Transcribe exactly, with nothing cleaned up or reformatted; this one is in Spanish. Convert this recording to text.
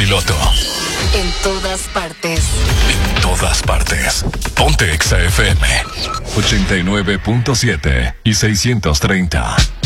piloto. En todas partes. En todas partes. Ponte Exa F M. ochenta y nueve punto siete y seiscientos treinta.